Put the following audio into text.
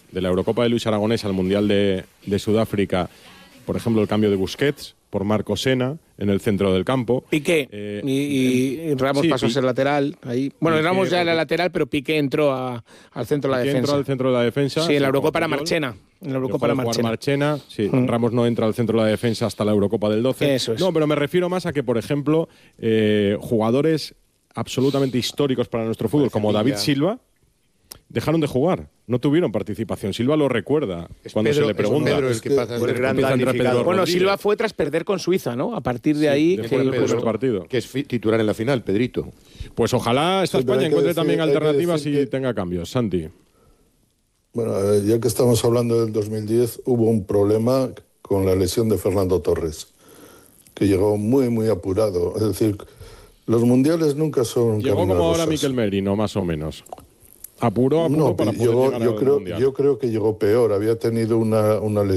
de la Eurocopa de Luis Aragonés al Mundial de Sudáfrica, por ejemplo, el cambio de Busquets por Marco Sena en el centro del campo. Piqué y Ramos pasó a ser lateral. Ahí. Bueno, Piqué, Ramos ya era lateral, pero Piqué entró al centro de la defensa. Entró al centro de la defensa. Sí, en la Eurocopa era Marchena. En la Eurocopa era Marchena. Sí, Ramos no entra al centro de la defensa hasta la Eurocopa del 12. Eso es. No, pero me refiero más a que, por ejemplo, jugadores absolutamente históricos para nuestro fútbol, como David Silva, dejaron de jugar, no tuvieron participación. Silva lo recuerda cuando se le pregunta. Bueno, Silva fue tras perder con Suiza, ¿no? A partir de ahí que es titular en la final, Pedrito. Pues ojalá esta España encuentre también alternativas y tenga cambios. Santi. Bueno, ya que estamos hablando del 2010, hubo un problema con la lesión de Fernando Torres, que llegó muy, muy apurado. Es decir, los mundiales nunca son... Llegó como ahora Miquel Merino, más o menos. Apuró para poder llegar al Mundial. Yo creo que llegó peor. Había tenido una lesión